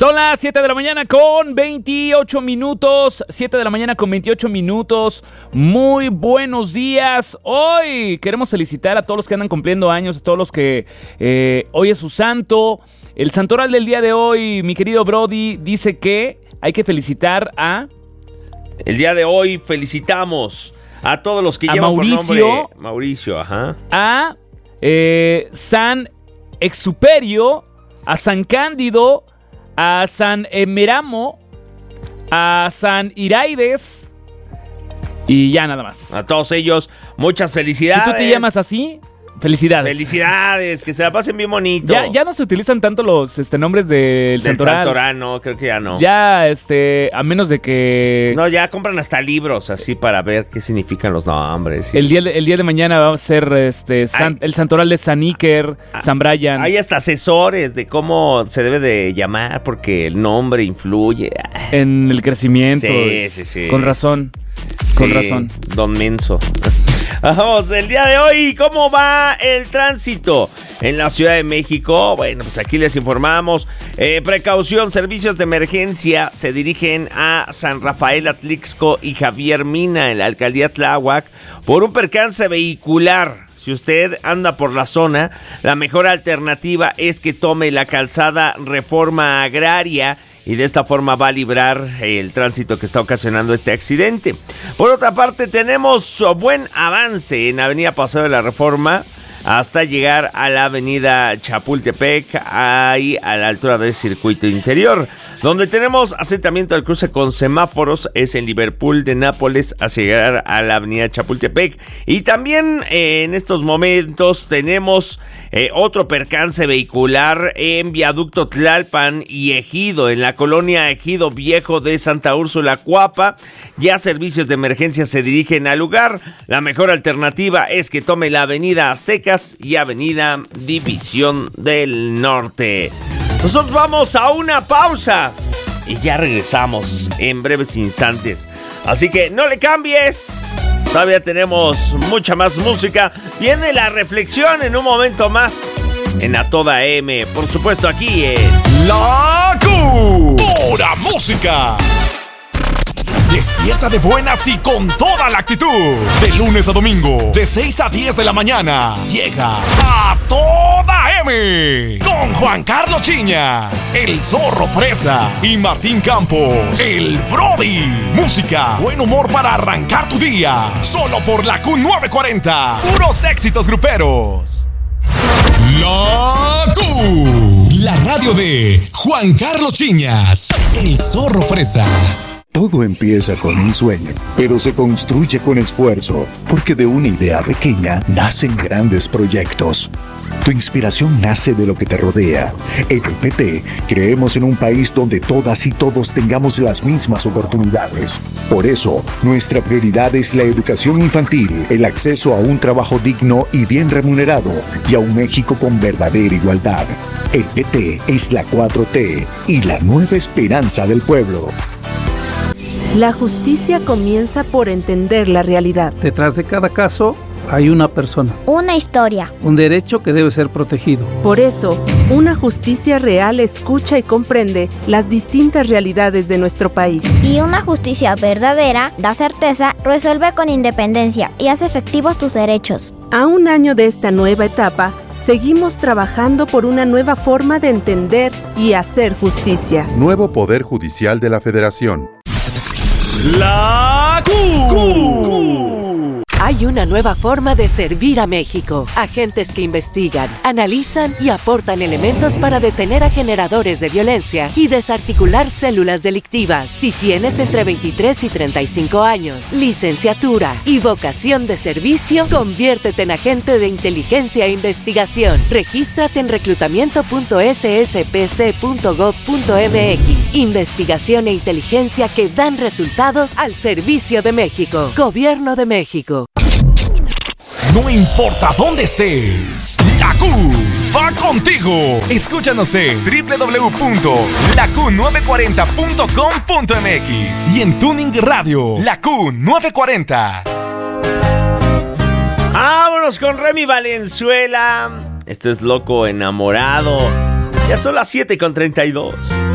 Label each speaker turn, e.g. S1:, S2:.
S1: Son las 7 de la mañana con 28 minutos. 7 de la mañana con 28 minutos. Muy buenos días. Hoy queremos felicitar a todos los que andan cumpliendo años, a todos los que hoy es su santo. El santoral del día de hoy, mi querido Brody, dice que hay que felicitar a...
S2: El día de hoy felicitamos a todos los que llevan por nombre Mauricio, ajá.
S1: A San Exuperio, a San Cándido, a San Emeramo, a San Iraides y ya nada más.
S2: A todos ellos, muchas felicidades.
S1: Si tú te llamas así, felicidades.
S2: Felicidades, que se la pasen bien bonito.
S1: Ya no se utilizan tanto los nombres del santoral.
S2: Santoral, no, creo que ya no.
S1: Ya, a menos de que...
S2: No, ya compran hasta libros así para ver qué significan los nombres.
S1: El día de mañana va a ser el santoral de San Iker, San Brian.
S2: Hay hasta asesores de cómo se debe de llamar porque el nombre influye.
S1: En el crecimiento.
S2: Sí.
S1: Con razón. Con razón.
S2: Don Menso. Vamos, el día de hoy, ¿cómo va el tránsito en la Ciudad de México? Bueno, pues aquí les informamos. Precaución, servicios de emergencia se dirigen a San Rafael Atlixco y Javier Mina en la alcaldía Tláhuac por un percance vehicular. Si usted anda por la zona, la mejor alternativa es que tome la calzada Reforma Agraria y de esta forma va a librar el tránsito que está ocasionando este accidente. Por otra parte, tenemos buen avance en Avenida Paseo de la Reforma hasta llegar a la avenida Chapultepec, ahí a la altura del circuito interior. Donde tenemos asentamiento al cruce con semáforos es en Liverpool de Nápoles hacia llegar a la avenida Chapultepec. Y también en estos momentos tenemos otro percance vehicular en Viaducto Tlalpan y Ejido, en la colonia Ejido Viejo de Santa Úrsula, Cuapa. Ya servicios de emergencia se dirigen al lugar. La mejor alternativa es que tome la avenida Aztecas y avenida División del Norte. Nosotros vamos a una pausa y ya regresamos en breves instantes. Así que no le cambies. Todavía tenemos mucha más música. Viene la reflexión en un momento más en A Toda M. Por supuesto aquí en
S3: La Q. Pura música. Despierta de buenas y con toda la actitud. De lunes a domingo, de 6 a 10 de la mañana, llega A Toda M. Con Juan Carlos Chiñas, el Zorro Fresa y Martín Campos, el Brody. Música, buen humor para arrancar tu día. Solo por la Q940. Puros éxitos gruperos. La Q. La radio de Juan Carlos Chiñas, el Zorro Fresa.
S4: Todo empieza con un sueño, pero se construye con esfuerzo, porque de una idea pequeña nacen grandes proyectos. Tu inspiración nace de lo que te rodea. En el PT creemos en un país donde todas y todos tengamos las mismas oportunidades. Por eso, nuestra prioridad es la educación infantil, el acceso a un trabajo digno y bien remunerado, y a un México con verdadera igualdad. El PT es la 4T y la nueva esperanza del pueblo.
S5: La justicia comienza por entender la realidad.
S6: Detrás de cada caso hay una persona.
S7: Una historia.
S6: Un derecho que debe ser protegido.
S5: Por eso, una justicia real escucha y comprende las distintas realidades de nuestro país.
S7: Y una justicia verdadera da certeza, resuelve con independencia y hace efectivos tus derechos.
S5: A un año de esta nueva etapa, seguimos trabajando por una nueva forma de entender y hacer justicia.
S8: Nuevo Poder Judicial de la Federación.
S3: La Q.
S9: Hay una nueva forma de servir a México. Agentes que investigan, analizan y aportan elementos para detener a generadores de violencia y desarticular células delictivas. Si tienes entre 23 y 35 años, licenciatura y vocación de servicio, conviértete en agente de inteligencia e investigación. Regístrate en reclutamiento.sspc.gov.mx. Investigación e inteligencia que dan resultados al servicio de México. Gobierno de México.
S3: No importa dónde estés, la Q va contigo. Escúchanos en www.laQ940.com.mx y en Tuning Radio, la Q940.
S2: Vámonos con Remy Valenzuela. Esto es Loco Enamorado. Ya son las 7:32.